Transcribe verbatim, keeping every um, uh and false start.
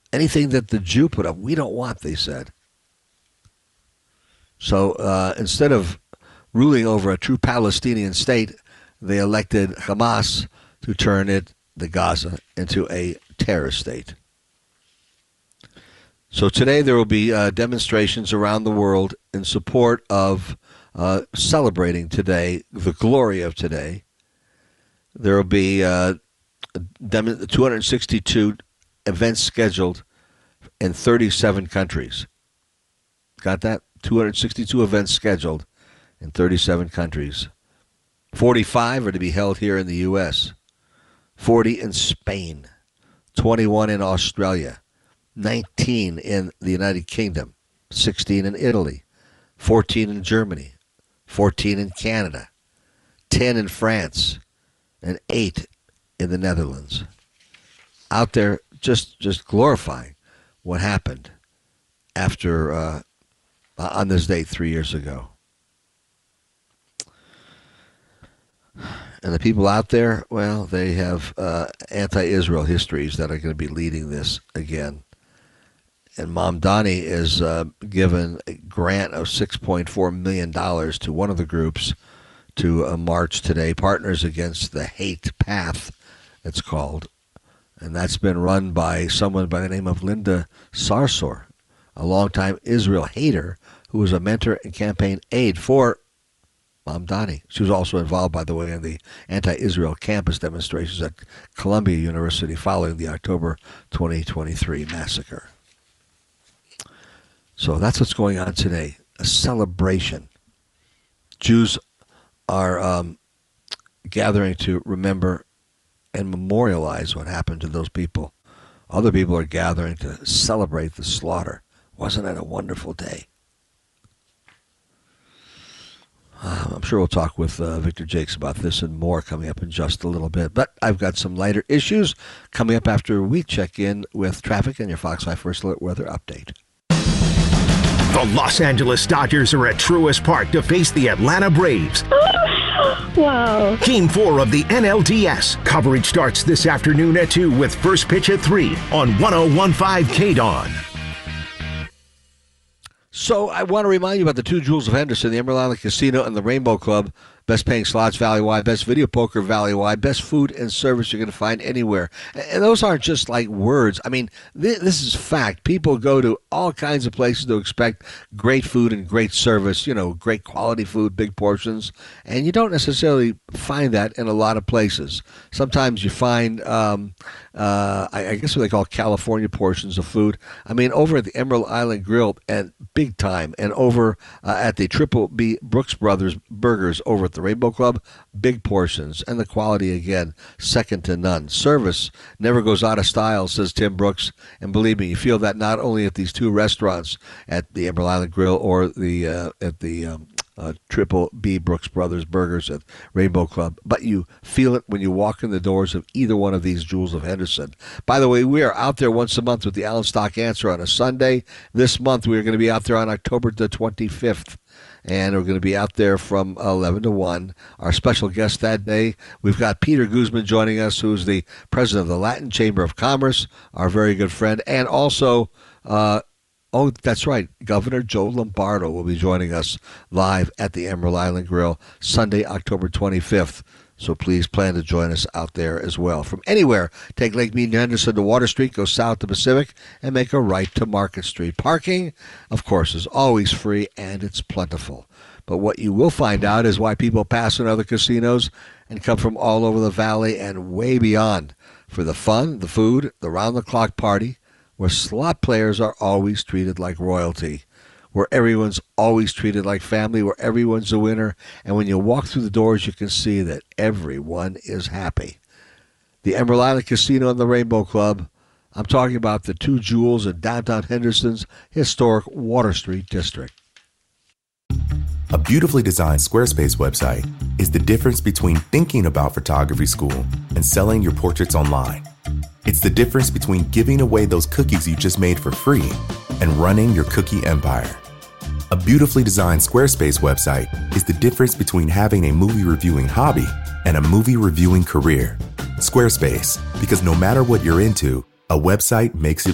Anything that the Jew put up, we don't want, they said. So uh, instead of ruling over a true Palestinian state, they elected Hamas to turn it, the Gaza, into a terror state. So today there will be uh, demonstrations around the world in support of uh, celebrating today, the glory of today. There will be uh, two hundred sixty-two events scheduled in thirty-seven countries. Got that? two hundred sixty-two events scheduled in thirty-seven countries. forty-five are to be held here in the U S, forty in Spain, twenty-one in Australia, nineteen in the United Kingdom, sixteen in Italy, fourteen in Germany, fourteen in Canada, ten in France, and eight in the Netherlands. Out there just just glorifying what happened after uh, on this date three years ago. And the people out there, well, they have uh, anti-Israel histories that are going to be leading this again. And Mamdani is uh, given a grant of six point four million dollars to one of the groups to uh, march today, Partners Against the Hate Path, it's called. And that's been run by someone by the name of Linda Sarsour, a longtime Israel hater who was a mentor and campaign aide for Mamdani. She was also involved, by the way, in the anti-Israel campus demonstrations at Columbia University following the October twenty twenty-three massacre. So that's what's going on today, a celebration. Jews are um, gathering to remember and memorialize what happened to those people. Other people are gathering to celebrate the slaughter. Wasn't it a wonderful day? Uh, I'm sure we'll talk with uh, Victor Jakes about this and more coming up in just a little bit. But I've got some lighter issues coming up after we check in with traffic and your Fox five First Alert weather update. The Los Angeles Dodgers are at Truist Park to face the Atlanta Braves. Wow. Game four of the N L D S. Coverage starts this afternoon at two with first pitch at three on one oh one point five K D O N. So I want to remind you about the two Jewels of Henderson, the Emerald Island Casino and the Rainbow Club. Best paying slots valley-wide, best video poker valley-wide, best food and service you're going to find anywhere. And those aren't just like words. I mean, th- this is fact. People go to all kinds of places to expect great food and great service, you know, great quality food, big portions. And you don't necessarily find that in a lot of places. Sometimes you find, um, uh, I, I guess what they call California portions of food. I mean, over at the Emerald Island Grill, and big time, and over uh, at the Triple B Brooks Brothers Burgers over at the Rainbow Club, big portions, and the quality, again, second to none. Service never goes out of style, says Tim Brooks, and believe me, you feel that not only at these two restaurants, at the Emerald Island Grill or the uh, at the um, uh, Triple B Brooks Brothers Burgers at Rainbow Club, but you feel it when you walk in the doors of either one of these Jewels of Henderson. By the way, we are out there once a month with the Allen Stock Answer on a Sunday. This month, we are going to be out there on October the twenty-fifth. And we're going to be out there from eleven to one. Our special guest that day, we've got Peter Guzman joining us, who's the president of the Latin Chamber of Commerce, our very good friend. And also, uh, oh, that's right, Governor Joe Lombardo will be joining us live at the Emerald Island Grill Sunday, October twenty-fifth. So please plan to join us out there as well. From anywhere, take Lake Mead and Henderson to Water Street, go south to Pacific, and make a right to Market Street. Parking, of course, is always free, and it's plentiful. But what you will find out is why people pass in other casinos and come from all over the valley and way beyond for the fun, the food, the round-the-clock party, where slot players are always treated like royalty, where everyone's always treated like family, where everyone's a winner, and when you walk through the doors, you can see that everyone is happy. The Emerald Island Casino and the Rainbow Club, I'm talking about the two jewels in downtown Henderson's historic Water Street district. A beautifully designed Squarespace website is the difference between thinking about photography school and selling your portraits online. It's the difference between giving away those cookies you just made for free and running your cookie empire. A beautifully designed Squarespace website is the difference between having a movie reviewing hobby and a movie reviewing career. Squarespace, because no matter what you're into, a website makes it